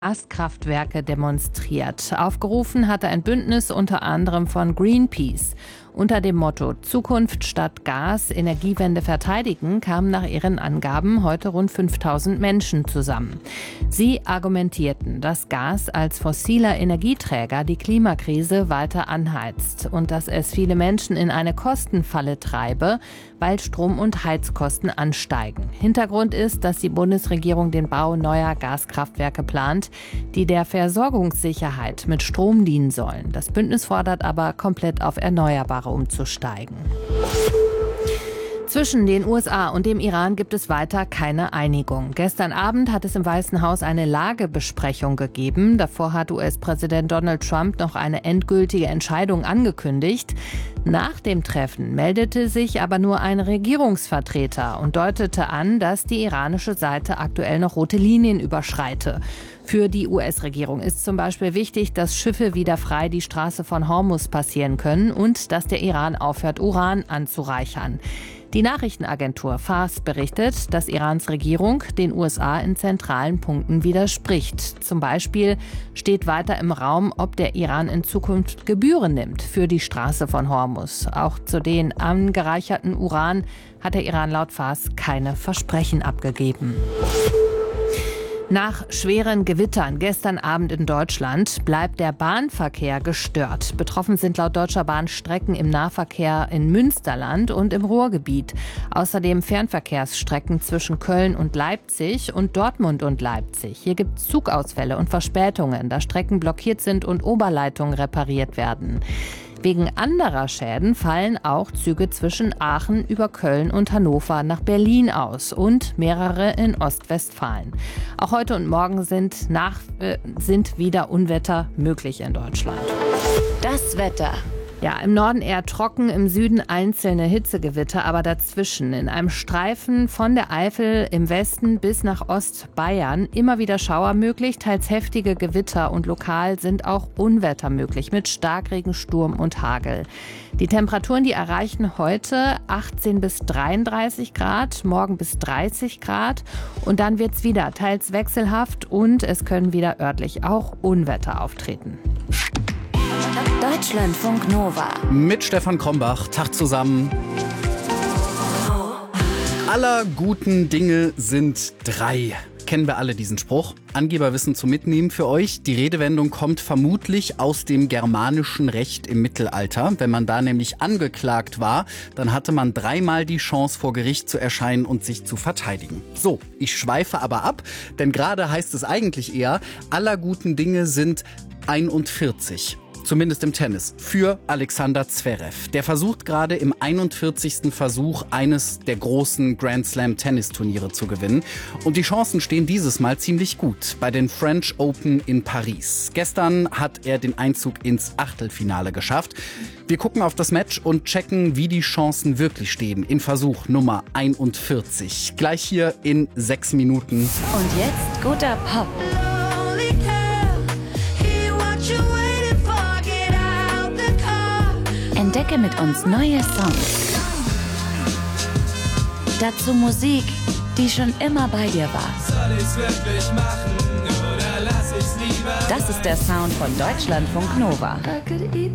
Gaskraftwerke demonstriert. Aufgerufen hatte ein Bündnis unter anderem von Greenpeace. Unter dem Motto Zukunft statt Gas, Energiewende verteidigen kamen nach ihren Angaben heute rund 5000 Menschen zusammen. Sie argumentierten, dass Gas als fossiler Energieträger die Klimakrise weiter anheizt und dass es viele Menschen in eine Kostenfalle treibe, weil Strom- und Heizkosten ansteigen. Hintergrund ist, dass die Bundesregierung den Bau neuer Gaskraftwerke plant, die der Versorgungssicherheit mit Strom dienen sollen. Das Bündnis fordert aber, komplett auf Erneuerbare umzusteigen. Zwischen den USA und dem Iran gibt es weiter keine Einigung. Gestern Abend hat es im Weißen Haus eine Lagebesprechung gegeben. Davor hat US-Präsident Donald Trump noch eine endgültige Entscheidung angekündigt. Nach dem Treffen meldete sich aber nur ein Regierungsvertreter und deutete an, dass die iranische Seite aktuell noch rote Linien überschreite. Für die US-Regierung ist zum Beispiel wichtig, dass Schiffe wieder frei die Straße von Hormuz passieren können und dass der Iran aufhört, Uran anzureichern. Die Nachrichtenagentur Fars berichtet, dass Irans Regierung den USA in zentralen Punkten widerspricht. Zum Beispiel steht weiter im Raum, ob der Iran in Zukunft Gebühren nimmt für die Straße von Hormuz. Auch zu den angereicherten Uran hat der Iran laut Fars keine Versprechen abgegeben. Nach schweren Gewittern gestern Abend in Deutschland bleibt der Bahnverkehr gestört. Betroffen sind laut Deutscher Bahn Strecken im Nahverkehr in Münsterland und im Ruhrgebiet. Außerdem Fernverkehrsstrecken zwischen Köln und Leipzig und Dortmund und Leipzig. Hier gibt es Zugausfälle und Verspätungen, da Strecken blockiert sind und Oberleitungen repariert werden. Wegen anderer Schäden fallen auch Züge zwischen Aachen über Köln und Hannover nach Berlin aus und mehrere in Ostwestfalen. Auch heute und morgen sind wieder Unwetter möglich in Deutschland. Das Wetter. Ja, im Norden eher trocken, im Süden einzelne Hitzegewitter, aber dazwischen in einem Streifen von der Eifel im Westen bis nach Ostbayern immer wieder Schauer möglich, teils heftige Gewitter und lokal sind auch Unwetter möglich mit Starkregen, Sturm und Hagel. Die Temperaturen, die erreichen heute 18 bis 33 Grad, morgen bis 30 Grad und dann wird's wieder teils wechselhaft und es können wieder örtlich auch Unwetter auftreten. Deutschlandfunk Nova. Mit Stefan Krombach. Tag zusammen. Aller guten Dinge sind 3. Kennen wir alle diesen Spruch? Angeberwissen zum Mitnehmen für euch. Die Redewendung kommt vermutlich aus dem germanischen Recht im Mittelalter. Wenn man da nämlich angeklagt war, dann hatte man 3-mal die Chance, vor Gericht zu erscheinen und sich zu verteidigen. So, ich schweife aber ab, denn gerade heißt es eigentlich eher, aller guten Dinge sind 41. Zumindest im Tennis, für Alexander Zverev. Der versucht gerade im 41. Versuch eines der großen Grand Slam Tennisturniere zu gewinnen. Und die Chancen stehen dieses Mal ziemlich gut bei den French Open in Paris. Gestern hat er den Einzug ins Achtelfinale geschafft. Wir gucken auf das Match und checken, wie die Chancen wirklich stehen in Versuch Nummer 41. Gleich hier in 6 Minuten. Und jetzt guter Pop. Entdecke mit uns neue Songs. Dazu Musik, die schon immer bei dir war. Soll ich's wirklich machen oder lass ich's lieber? Das ist der Sound von Deutschlandfunk Nova.